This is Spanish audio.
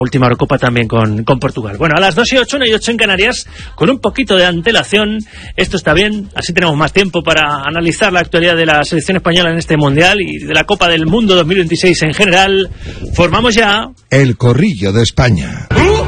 última Eurocopa también con Portugal. Bueno, a las 2:08, 1:08 en Canarias, con un poquito de antelación. Esto está bien, así tenemos más tiempo para analizar la actualidad de la selección española en este Mundial y de la Copa del Mundo 2026 en general. Formamos ya el Corrillo de España.